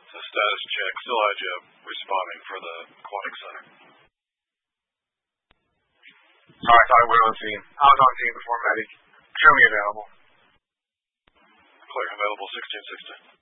So status check. Still had you responding for the Aquatic Center. Sorry, I thought we were on scene. I was on scene before Maddie. Show me available. Clear, available 1660.